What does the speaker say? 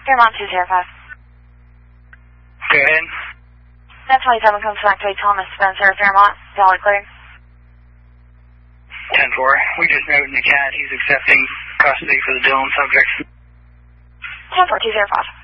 Fairmont 205. Go ahead. 1027 comes back to a Thomas Spencer, Fairmont. Dollar cleared. 10-4. We just noted in the CAD he's accepting custody for the Dillon subject. 10-4, 205.